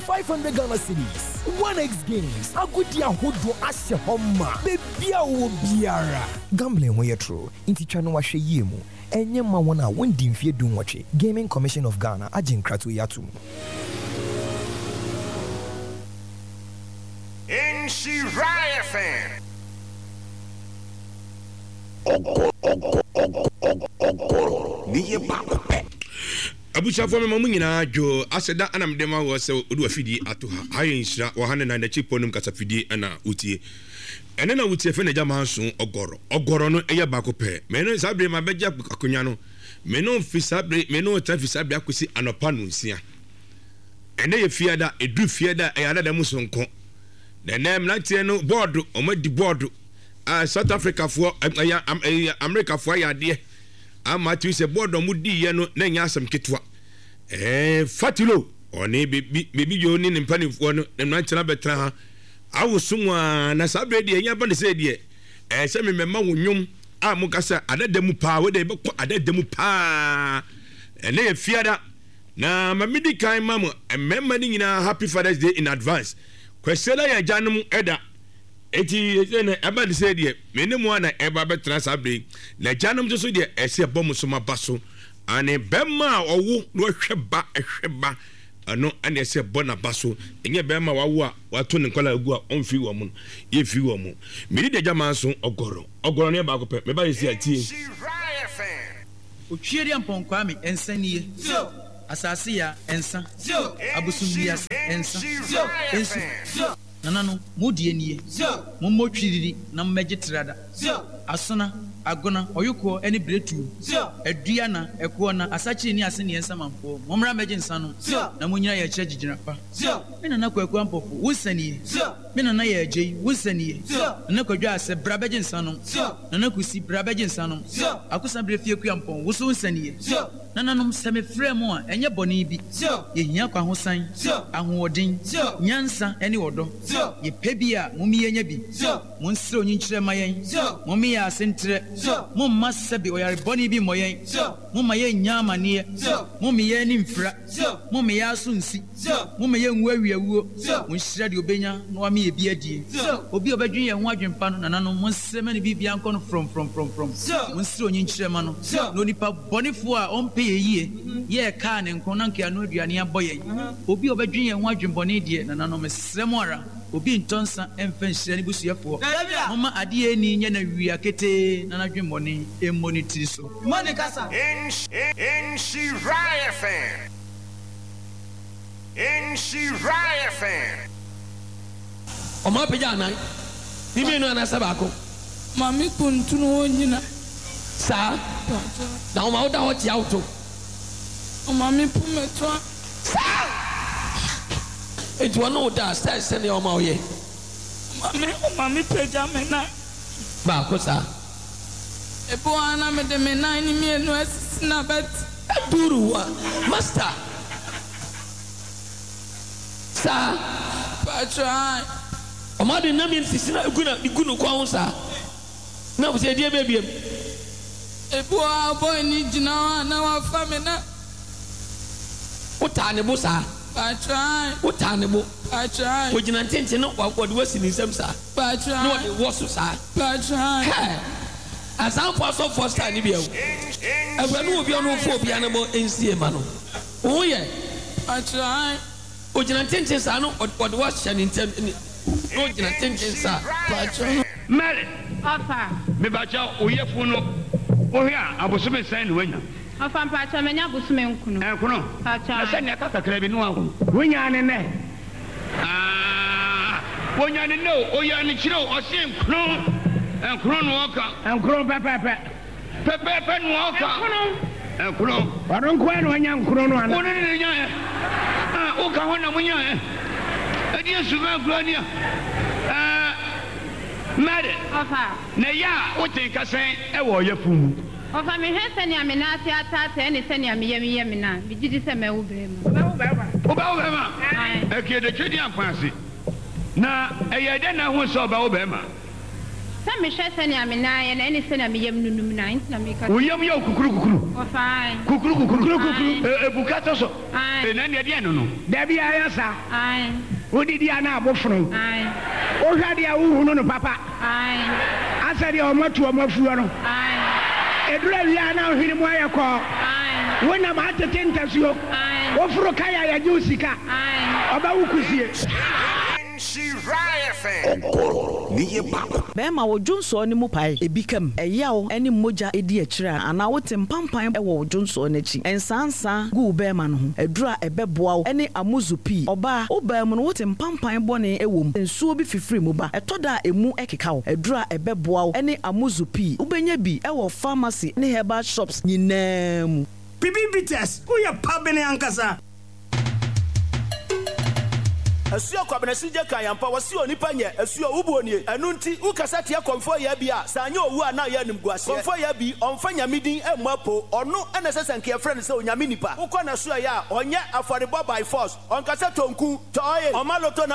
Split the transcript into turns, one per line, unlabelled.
500 Ghana cedis. 1x games. Agudia Hodo Ashe Homa. Bebia wo biara. Gambling when you're true. Inti chano wa sheyemu. Enye ma wana wendi mfie du nwache. Gaming Commission of Ghana ajin kratu yatu.
Shiraya fan.
Abusha for me nyina jo aseda anam dem awo se odu afidi ato ha ayen hira 109 chipo num kasafidi ana utie ene na utie fe na jama so ogoro no eye bako pe me no sabre ma beja akonya no me no fisabre me no ta fisabre akosi anopa no nsia ene ye fiada edu fiada e ada dem so nko the name latie no board o ma di board South Africa for America for ya de amatu se board o mu di ye no na nya asem ketwa fatilo oni bebi jo ni mpanifo no na ntina betra ha awosumwa na sabre de nya ba ne se de se me mema wonwum amukasa adadamu pa we de be ko adadamu pa ene ye fiada na mamidi kan mamu emema ni nyina happy Father's Day in advance kwesela ya janum eda eti ene aba de se de menemu ana eba betra sabre na janum so de ese bom so mabaso ane bema owu no hweba ano ane ese bona baso enye bema wawu a wato ne kola agu a onfi wo mu ye fi wo mu miri de jama so ogoro ne ba ko pe me ba yesi atie
otwieri ampon ami ensanie asase ya ensa abusumia ensa nanano modie nie mommo twiriri na mmegye trada asona agona oyuko eni bretu adua na eko na asachi ni ase ne ensamanfo momra megye nsano na munyira ya kire gigina pa mena na kwaku ampofo wusanie mena na ya agei wusanie na kwadwa ase bra begye nsano na kusi bra begye nsano akusa bre fie kuampon wuso wusanie nananom seme fremu a enye boni bi ye hia kwa hosan ahoodin nyansa eni odo ye pebia mumi yenya bi monsire onyinkire mayen mumi ya asentre mumma sebi oyare boni bi moyen mumma ye nyama ne mumi ye ni mfra mumi ya sunsi mumi ye nwawiawuo monshira de obenya no ame ye bi adie obi obedwen ye ho adwempa no nananom monsire mani bibia nkɔ no from monsire onyinkire ma no no nipa bonifo a ompe ye ka ne nkon na nke anu aduane aboye obi obedwen ye ho adwembone die nananom sremora obi ntonsa emfenhyire ne busuafo mama ade eni nya na wia kete na nadwembone emmonitiri so
monikasa in Shiraya fan
Oma peja nan ni me no anasa ba ko
mami kuntunu onyina
sa na oma oda ho ti auto
mami pumetwa
ejo no da se ne oma oye
mami peja mena
ba ko sa
ebo ana me de mena ni me no asina bet
duruwa master sa
patron
oma de na me sisina igunu kwa ho sa na bo se die bebiem
ebo boy ni jina na wa famina
utane bo sa
patron
utane bo
patron
ojina ntente no wode wasi ni nsem sa
patron
no de woso sa
patron
asan for first time ni bia o no obi ono fo obi anamo nsie ma no wo ye
patron
ojina ntente sa no wode wasi ni ntem no ojina ntente sa
patron
Mary
Ofa.
me bacha oyefu no ohia abosome san ni wanya
Ofa mpacha menya busume nkunu.
Nkunu.
Pacha.
Na sɛ ne aka kakra bi no ahu. Wonya ne ne. Wonya ne no, oya ne kire o se nkunu. Nkunu no oka. Nkunu pepepe. Pepepe no oka. Nkunu. Waro nkwa no anya nkunu no ana. Wono ne nya. Oka ho na munya. Edi esuba nkuru Mare.
Ofa.
Ne ya o te kasen e wo yefu mu.
Ofa me hese ni amina ata ene se ni amiyemiye mina bigidi se mewu brema
oba e ke de twedi akwase na eye de na ho so oba obema
Some session, I mean, I and any sen, I mean, 9
William Yo Kukuru.
Oh, fine.
Kukuru, Bucato. And then the Diano. Debbie, I answer.
Aye.
Who did Diana Buffalo?
Aye.
Oh, had you no papa?
Aye.
I said, you're much more funeral.
Aye.
A Diana, Hilimaya call.
Aye.
When I'm at the tenters, you.
Aye.
What for Kaya Yusika?
Aye.
About Ukusi.
Bema wo Johnson ni mu pai ebikam eyawo eni moja edi akira ana wote mpampan ewo Johnson n'echi ensansa gu bema no ho edura ebeboa wo eni amuzupi oba oba mu no wote mpampan bone ewom ensuo bi fifiri mu ba etoda emu ekeka wo edura ebeboa wo eni amuzupi ubenya bi ewo pharmacy ne herbal shops nyinam
bibibites wo ye pabene ankasa
Asuo kwabenesi je kan yampa wasi onipa nye asuo ubuonie enu nti ukasa tie konfo ya bia sanya owu ana ya nimguase konfo ya bi onfanya midin emapo ono enesese nke friend se onyame nipa ukọ na suo ya onye afọrebo by force onkasa tonku toye omaloto